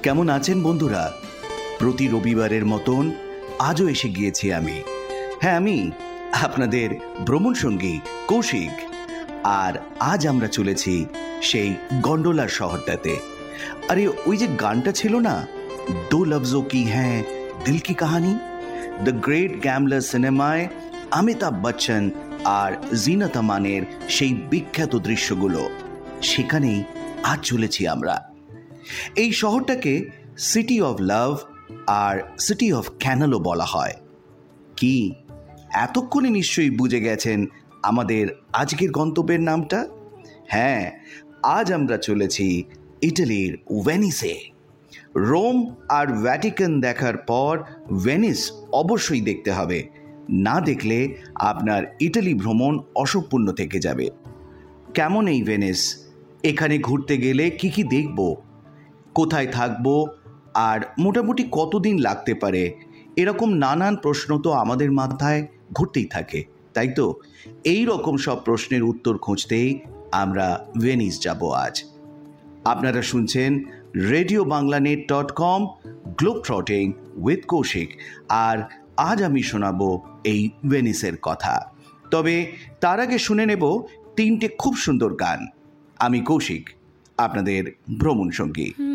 কেমন আছেন বন্ধুরা? প্রতি রবিবারের মতন আজও এসে গিয়েছি আমি। হ্যাঁ, আমি আপনাদের ভ্রমণ সঙ্গী কৌশিক। আর আজ আমরা চলেছি সেই গন্ডোলার শহরটাতে। আরে ওই যে গানটা ছিল না, দো লফজো কি হ্যাঁ দিল কি কাহানি, দ্য গ্রেট গ্যামলার সিনেমায় অমিতাভ বচ্চন আর জিনাত আমানের সেই বিখ্যাত দৃশ্যগুলো, সেখানেই আজ চলেছি আমরা। এই শহরটাকে city of love R city of ক্যানালও বলা হয়। কি এতক্ষণে নিশ্চয়ই বুঝে গেছেন আমাদের আজকের গন্তব্যের নামটা? হ্যাঁ, আজ আমরা চলেছি ইটালির ভেনিসে। রোম আর ভ্যাটিকান দেখার পর ভেনিস অবশ্যই দেখতে হবে। না দেখলে আপনার ইটালি ভ্রমণ অসম্পূর্ণ থেকে যাবে। কেমন এই ভেনিস? এখানে ঘুরতে গেলে কি কি দেখব, কোথায় থাকব, আর মোটামুটি কতদিন লাগতে পারে, এরকম নানান প্রশ্ন তো আমাদের মাথায় ঘুরতেই থাকে, তাই তো? এই রকম সব প্রশ্নের উত্তর খুঁজতেই আমরা ভেনিস যাব আজ। আপনারা শুনছেন RadioBanglaNet.com গ্লোব ট্রটিং উইথ কৌশিক, আর আজ আমি শোনাবো এই ভেনিসের কথা। তবে তার আগে শুনে নেব তিনটে খুব সুন্দর গান। আমি কৌশিক, আপনাদের ভ্রমণ সঙ্গী।